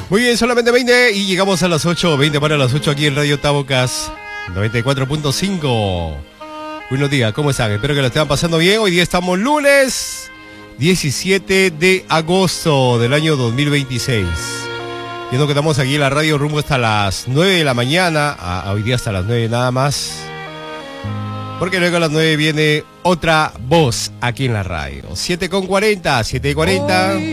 Muy bien, solamente 20 y llegamos a las 8, 20 para las 8 aquí en Radio Tabocas 94.5. Buenos días, ¿cómo están? Espero que lo estén pasando bien. Hoy día estamos lunes 17 de agosto del año 2026. Viendo que estamos aquí en la radio rumbo hasta las 9 de la mañana. Hoy día hasta las 9 nada más. Porque luego a las 9 viene otra voz aquí en la radio. 7:40, 7:40.